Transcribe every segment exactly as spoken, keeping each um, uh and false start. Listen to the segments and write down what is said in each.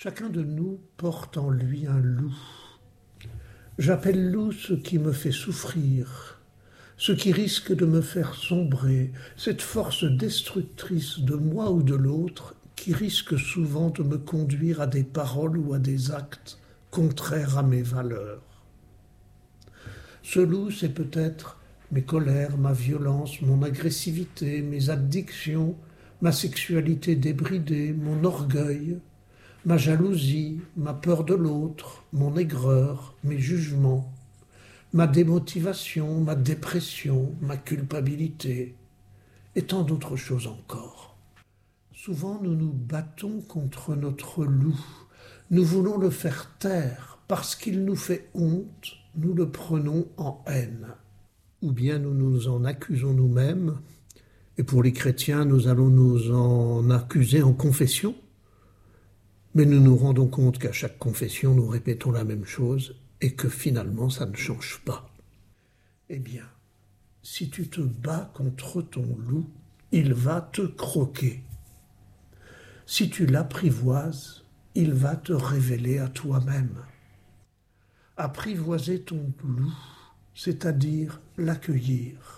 Chacun de nous porte en lui un loup. J'appelle loup ce qui me fait souffrir, ce qui risque de me faire sombrer, cette force destructrice de moi ou de l'autre qui risque souvent de me conduire à des paroles ou à des actes contraires à mes valeurs. Ce loup, c'est peut-être mes colères, ma violence, mon agressivité, mes addictions, ma sexualité débridée, mon orgueil, ma jalousie, ma peur de l'autre, mon aigreur, mes jugements, ma démotivation, ma dépression, ma culpabilité, et tant d'autres choses encore. Souvent nous nous battons contre notre loup, nous voulons le faire taire, parce qu'il nous fait honte, nous le prenons en haine. Ou bien nous nous en accusons nous-mêmes, et pour les chrétiens nous allons nous en accuser en confession, mais nous nous rendons compte qu'à chaque confession, nous répétons la même chose et que finalement, ça ne change pas. Eh bien, si tu te bats contre ton loup, il va te croquer. Si tu l'apprivoises, il va te révéler à toi-même. Apprivoiser ton loup, c'est-à-dire l'accueillir.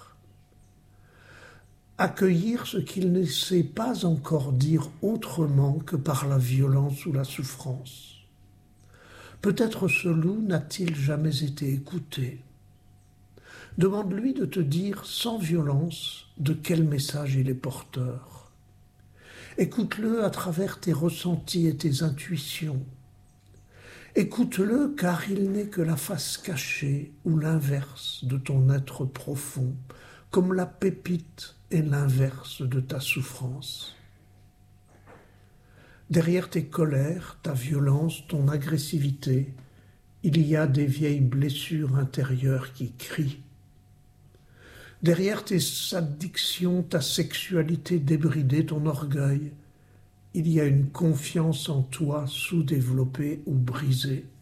Accueillir ce qu'il ne sait pas encore dire autrement que par la violence ou la souffrance. Peut-être ce loup n'a-t-il jamais été écouté. Demande-lui de te dire sans violence de quel message il est porteur. Écoute-le à travers tes ressentis et tes intuitions. Écoute-le car il n'est que la face cachée ou l'inverse de ton être profond, comme la pépite est l'inverse de ta souffrance. Derrière tes colères, ta violence, ton agressivité, il y a des vieilles blessures intérieures qui crient. Derrière tes addictions, ta sexualité débridée, ton orgueil, il y a une confiance en toi sous-développée ou brisée.